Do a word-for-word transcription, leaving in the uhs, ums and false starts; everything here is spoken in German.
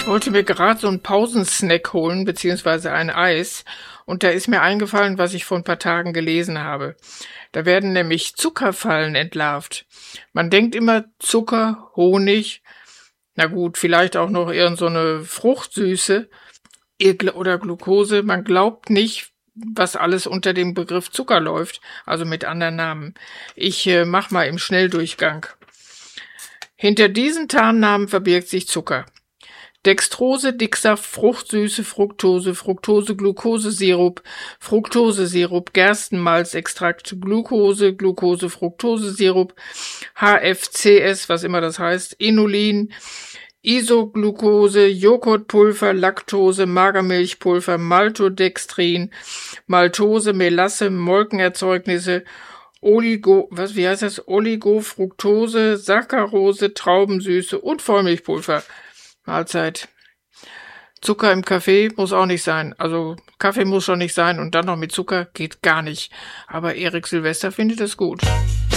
Ich wollte mir gerade so einen Pausensnack holen, beziehungsweise ein Eis. Und da ist mir eingefallen, was ich vor ein paar Tagen gelesen habe. Da werden nämlich Zuckerfallen entlarvt. Man denkt immer Zucker, Honig, na gut, vielleicht auch noch irgend so eine Fruchtsüße oder Glucose. Man glaubt nicht, was alles unter dem Begriff Zucker läuft, also mit anderen Namen. Ich äh, mach mal im Schnelldurchgang. Hinter diesen Tarnnamen verbirgt sich Zucker. Dextrose, Dicksaft, Fruchtsüße, Fructose, Fructose, Glukosesirup, Fructosesirup, Gerstenmalzextrakt, Glucose, Glucose, Fructosesirup, H F C S, was immer das heißt, Inulin, Isoglucose, Joghurtpulver, Laktose, Magermilchpulver, Maltodextrin, Maltose, Melasse, Molkenerzeugnisse, Oligo, was, wie heißt das? Oligofructose, Saccharose, Traubensüße und Vollmilchpulver. Mahlzeit. Zucker im Kaffee muss auch nicht sein. Also Kaffee muss schon nicht sein und dann noch mit Zucker geht gar nicht. Aber Erik Silvester findet es gut.